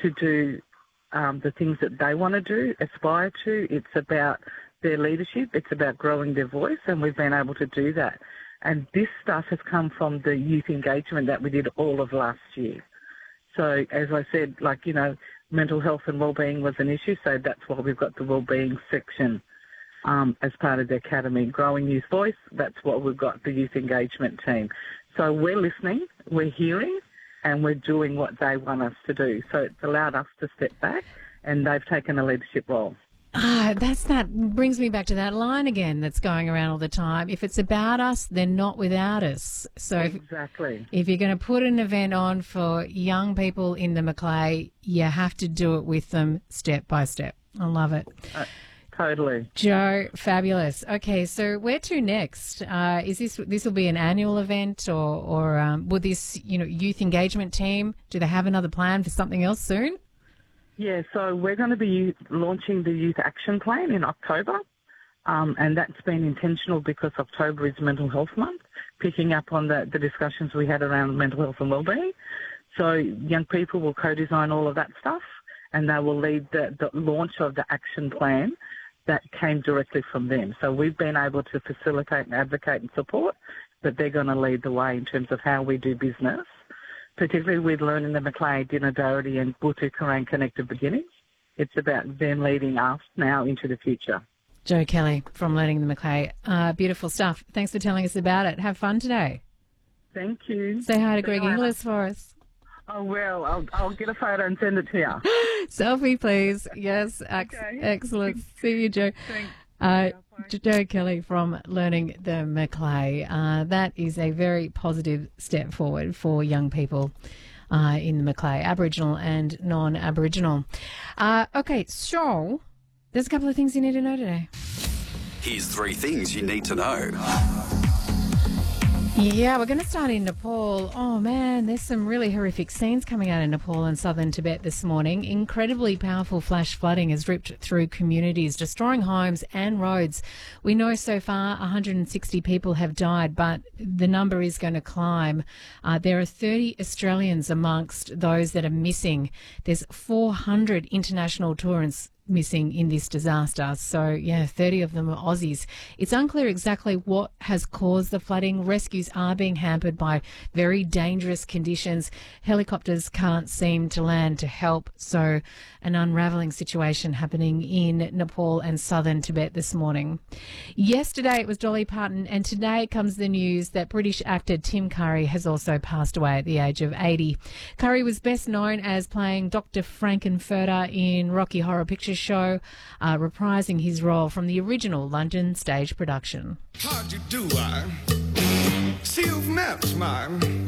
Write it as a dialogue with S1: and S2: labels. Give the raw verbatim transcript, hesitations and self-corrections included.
S1: to do um, the things that they want to do, aspire to. It's about their leadership. It's about growing their voice, and we've been able to do that. And this stuff has come from the youth engagement that we did all of last year. So, as I said, like, you know, mental health and wellbeing was an issue, so that's why we've got the wellbeing section um, as part of the academy. Growing youth voice, that's what we've got, the youth engagement team. So we're listening, we're hearing, and we're doing what they want us to do. So it's allowed us to step back, and they've taken a leadership role.
S2: Ah, that's that brings me back to that line again that's going around all the time. If it's about us, they're not without us. So
S1: exactly.
S2: If, if you're going to put an event on for young people in the Macleay, you have to do it with them step by step. I love it.
S1: Uh, totally.
S2: Jo, fabulous. Okay, so where to next? Uh, is this this will be an annual event, or or um, will this you know youth engagement team, do they have another plan for something else soon?
S1: Yeah, so we're going to be launching the Youth Action Plan in October, um, and that's been intentional because October is Mental Health Month, picking up on the, the discussions we had around mental health and wellbeing. So young people will co-design all of that stuff, and they will lead the, the launch of the action plan that came directly from them. So we've been able to facilitate and advocate and support, but they're going to lead the way in terms of how we do business, particularly with Learning the Macleay, Dinner Doherty and Butu Kerang Connected Beginnings. It's about them leading us now into the future.
S2: Jo Kelly from Learning the Macleay. Uh, beautiful stuff. Thanks for telling us about it. Have fun today.
S1: Thank you.
S2: Say hi to
S1: Say
S2: Greg
S1: hi.
S2: Inglis for us.
S1: Oh, well, I'll, I'll get a photo and send it to you.
S2: Selfie, please. Yes, ex-
S1: Okay.
S2: excellent. See you, Jo.
S1: Thanks.
S2: Uh, Jo Kelly from Learning the Macleay. Uh, that is a very positive step forward for young people uh, in the Macleay, Aboriginal and non-Aboriginal. Uh, okay, so there's a couple of things you need to know today.
S3: Here's three things you need to know.
S2: Yeah, we're going to start in Nepal. Oh, man, there's some really horrific scenes coming out in Nepal and southern Tibet this morning. Incredibly powerful flash flooding has ripped through communities, destroying homes and roads. We know so far one hundred sixty people have died, but the number is going to climb. Uh, there are thirty Australians amongst those that are missing. There's four hundred international tourists missing in this disaster. So, yeah, thirty of them are Aussies. It's unclear exactly what has caused the flooding. Rescues are being hampered by very dangerous conditions. Helicopters can't seem to land to help. So, an unravelling situation happening in Nepal and southern Tibet this morning. Yesterday it was Dolly Parton, and today comes the news that British actor Tim Curry has also passed away at the age of eighty. Curry was best known as playing Doctor Frankenfurter in Rocky Horror Picture Show, uh, reprising his role from the original London stage production.
S4: How'd you do, I? See, you've met my